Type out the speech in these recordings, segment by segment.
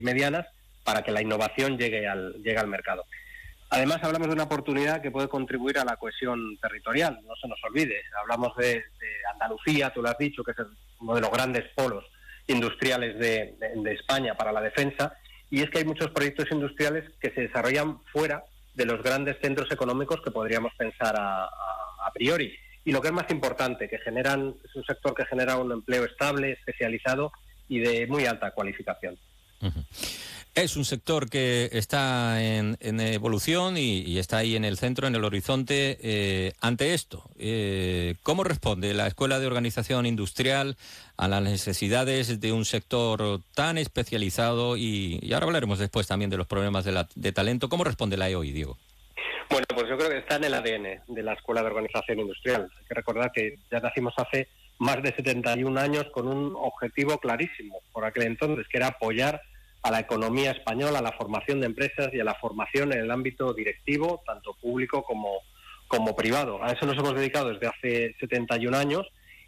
medianas para que la innovación llegue al mercado. Además, hablamos de una oportunidad que puede contribuir a la cohesión territorial, no se nos olvide. Hablamos de Andalucía, tú lo has dicho, que es uno de los grandes polos industriales de España para la defensa, y es que hay muchos proyectos industriales que se desarrollan fuera de los grandes centros económicos que podríamos pensar a priori. Y lo que es más importante, es un sector que genera un empleo estable, especializado y de muy alta cualificación. Uh-huh. Es un sector que está en evolución y está ahí en el centro, en el horizonte. Ante esto, ¿cómo responde la Escuela de Organización Industrial a las necesidades de un sector tan especializado? Y ahora hablaremos después también de los problemas de talento. ¿Cómo responde la EOI, Diego? Bueno, pues yo creo que está en el ADN de la Escuela de Organización Industrial. Hay que recordar que ya nacimos hace más de 71 años con un objetivo clarísimo por aquel entonces, que era apoyar a la economía española, a la formación de empresas y a la formación en el ámbito directivo, tanto público como privado. A eso nos hemos dedicado desde hace 71 años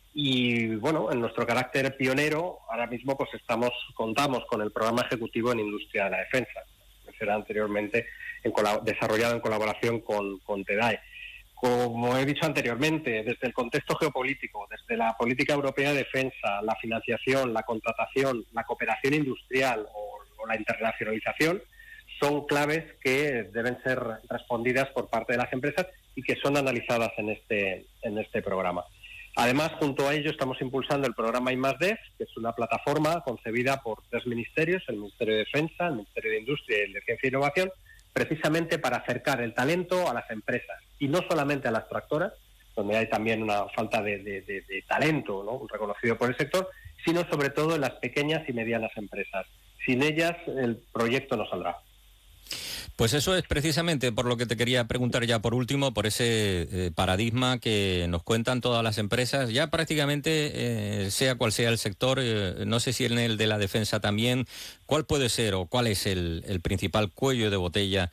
y, bueno, en nuestro carácter pionero, ahora mismo pues contamos con el programa ejecutivo en Industria de la Defensa, que será anteriormente desarrollado en colaboración con TEDAE. Como he dicho anteriormente, desde el contexto geopolítico, desde la política europea de defensa, la financiación, la contratación, la cooperación industrial o la internacionalización, son claves que deben ser respondidas por parte de las empresas y que son analizadas en este programa. Además, junto a ello estamos impulsando el programa I+D, que es una plataforma concebida por 3 ministerios, el Ministerio de Defensa, el Ministerio de Industria y el de Ciencia e Innovación, precisamente para acercar el talento a las empresas, y no solamente a las tractoras, donde hay también una falta de talento, ¿no?, reconocido por el sector, sino sobre todo en las pequeñas y medianas empresas. Sin ellas el proyecto no saldrá. Pues eso es precisamente por lo que te quería preguntar ya por último, por ese paradigma que nos cuentan todas las empresas, ya prácticamente sea cual sea el sector, no sé si en el de la defensa también, ¿cuál puede ser o cuál es el principal cuello de botella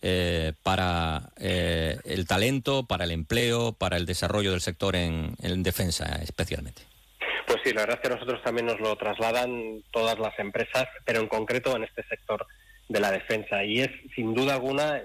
para el talento, para el empleo, para el desarrollo del sector en defensa especialmente? Pues sí, la verdad es que nosotros también nos lo trasladan todas las empresas, pero en concreto en este sector de la defensa. Y es, sin duda alguna,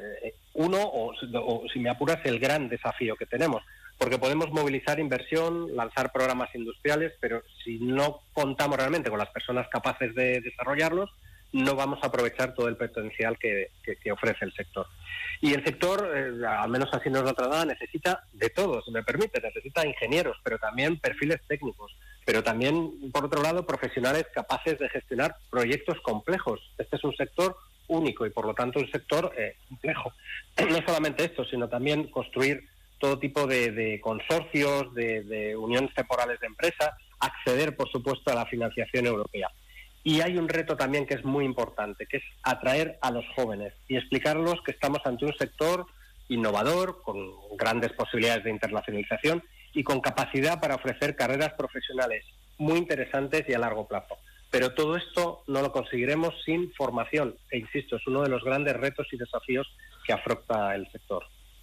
o si me apuras, el gran desafío que tenemos. Porque podemos movilizar inversión, lanzar programas industriales, pero si no contamos realmente con las personas capaces de desarrollarlos, no vamos a aprovechar todo el potencial que ofrece el sector. Y el sector, al menos así nos lo traslada, necesita de todo, si me permite, necesita ingenieros, pero también perfiles técnicos, pero también, por otro lado, profesionales capaces de gestionar proyectos complejos. Este es un sector único y, por lo tanto, un sector complejo. No solamente esto, sino también construir todo tipo de consorcios, de uniones temporales de empresas, acceder, por supuesto, a la financiación europea. Y hay un reto también que es muy importante, que es atraer a los jóvenes y explicarles que estamos ante un sector innovador, con grandes posibilidades de internacionalización y con capacidad para ofrecer carreras profesionales muy interesantes y a largo plazo. Pero todo esto no lo conseguiremos sin formación, e insisto, es uno de los grandes retos y desafíos que afronta el sector.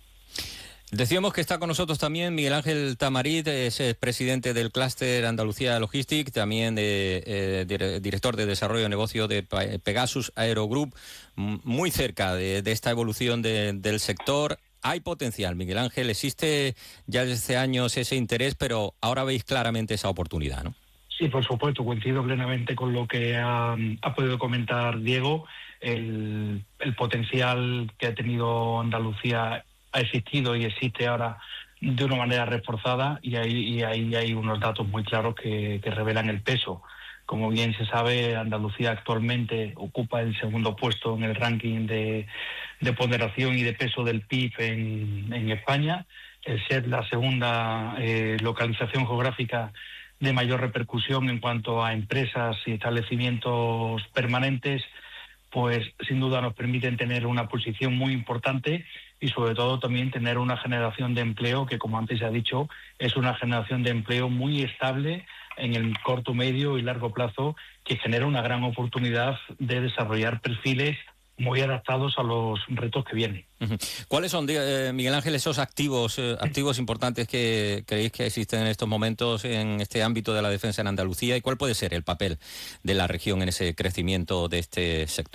Decíamos que está con nosotros también Miguel Ángel Tamarit, es presidente del Clúster Andalucía Logistics, también director de desarrollo de negocio de Pegasus Aero Group, muy cerca de esta evolución del sector. Hay potencial, Miguel Ángel, existe ya desde hace años ese interés, pero ahora veis claramente esa oportunidad, ¿no? Sí, por supuesto, coincido plenamente con lo que ha podido comentar Diego. El potencial que ha tenido Andalucía ha existido y existe ahora de una manera reforzada, y ahí hay unos datos muy claros que revelan el peso. Como bien se sabe, Andalucía actualmente ocupa el segundo puesto en el ranking de ponderación y de peso del PIB en España. El ser la segunda localización geográfica de mayor repercusión en cuanto a empresas y establecimientos permanentes, pues sin duda nos permiten tener una posición muy importante y sobre todo también tener una generación de empleo que, como antes se ha dicho, es una generación de empleo muy estable en el corto, medio y largo plazo, que genera una gran oportunidad de desarrollar perfiles muy adaptados a los retos que vienen. ¿Cuáles son, Miguel Ángel, esos activos importantes que creéis que existen en estos momentos en este ámbito de la defensa en Andalucía, y cuál puede ser el papel de la región en ese crecimiento de este sector?